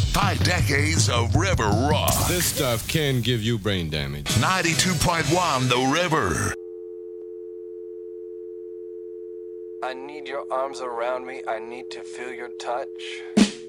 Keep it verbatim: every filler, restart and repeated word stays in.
Five decades of River Rock. This stuff can give you brain damage. ninety-two point one The River. I need your arms around me. I need to feel your touch.